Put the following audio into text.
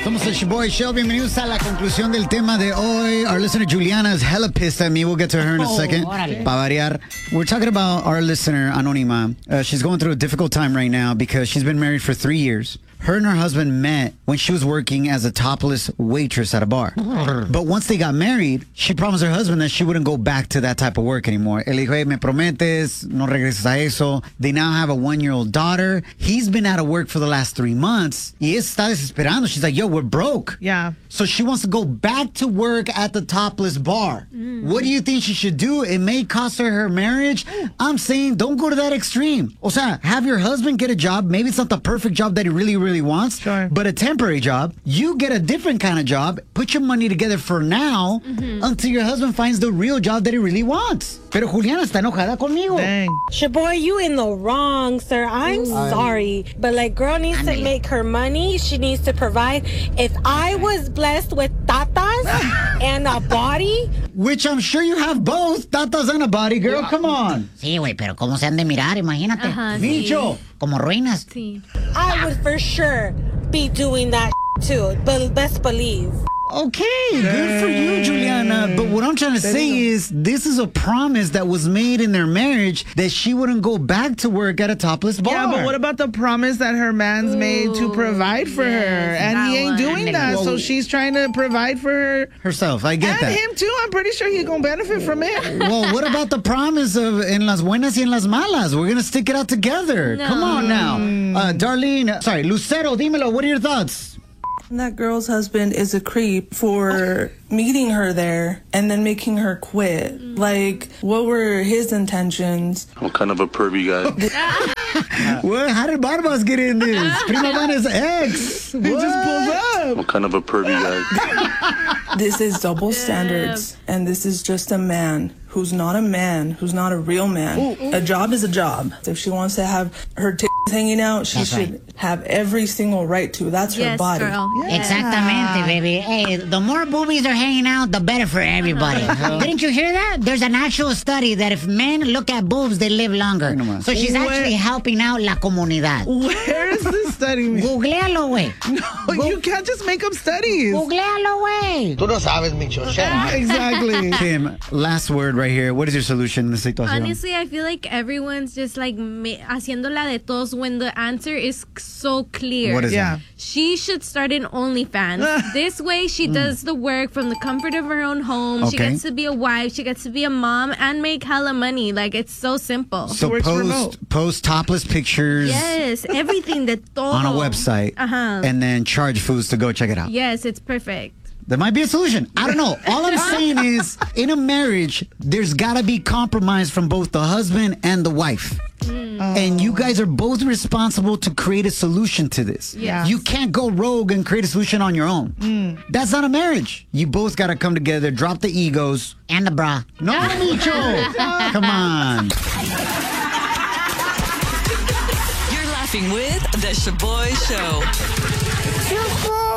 Somos el Shoboy Show. Bienvenidos a la conclusión del tema de hoy. Our listener Juliana is hella pissed at me. We'll get to her in a second. Pa variar. We're talking about our listener, Anonima. She's going through a difficult time right now because she's been married for 3 years. Her and her husband met when she was working as a topless waitress at a bar. But once they got married, she promised her husband that she wouldn't go back to that type of work anymore. Él dijo, hey, me prometes, no regreses a eso. They now have a 1-year-old daughter. He's been out of work for the last 3 months. Y está desesperando. She's like, yo, we're broke. Yeah. So she wants to go back to work at the topless bar. What do you think she should do? It may cost her marriage. I'm saying don't go to that extreme. O sea, have your husband get a job. Maybe it's not the perfect job that he really wants, but a temporary job. You get a different kind of job. Put your money together for now until your husband finds the real job that he really wants. Pero Juliana está enojada conmigo. Dang. Shaboy, you in the wrong, sir. I'm sorry. But, like, girl needs to make her money. She needs to provide. If I was blessed with tatas and a body... Which I'm sure you have both. Tatas and a body, girl. Come on. Sí, güey, pero ¿cómo se han de mirar? Imagínate. Micho. Como ruinas. Sí. I would for sure be doing that too. But best believe. Okay, good for you, Juliana. But what I'm trying to say is this is a promise that was made in their marriage that she wouldn't go back to work at a topless bar. Yeah, but what about the promise that her man's made to provide for her? And he ain't doing that, so she's trying to provide for herself. I get that. And him too. I'm pretty sure he's going to benefit from it. Well, what about the promise of en las buenas y en las malas? We're going to stick it out together. No. Come on now. Lucero, dímelo. What are your thoughts? That girl's husband is a creep for meeting her there and then making her quit. Like, what were his intentions? I'm kind of a pervy guy. Well, how did Barbas get in this? Prima Donna's ex. He just pulls up. I'm kind of a pervy guy. This is double standards, and this is just a man who's not a man, who's not a real man. A job is a job. If she wants to have her titties hanging out, she should have every single right to. That's her body. Girl. Yeah. Exactamente, baby. Hey, the more boobies are hanging out, the better for everybody. Didn't you hear that? There's an actual study that if men look at boobs, they live longer. So she's actually helping out la comunidad. Where is this study? Googlealo, güey. No, you can't just make up studies. Googlealo, güey. Tú no sabes, Micho. Shut up. Exactly. Kim, last word right here. What is your solution in this situation? Honestly, I feel like everyone's just like haciéndola de todos when the answer is so clear. What is that? She should start an OnlyFans. This way, she does the work from the comfort of her own home. She gets to be a wife. She gets to be a mom and make hella money. Like, it's so simple. So post topless pictures. Yes, everything de todo. On a website. And then charge foods to go check it out. Yes, it's perfect. There might be a solution. I don't know. All I'm saying is, in a marriage, there's got to be compromise from both the husband and the wife. And you guys are both responsible to create a solution to this. Yes. You can't go rogue and create a solution on your own. That's not a marriage. You both got to come together, drop the egos. And the bra. No, Micho. Come on. You're laughing with The Shoboy Show.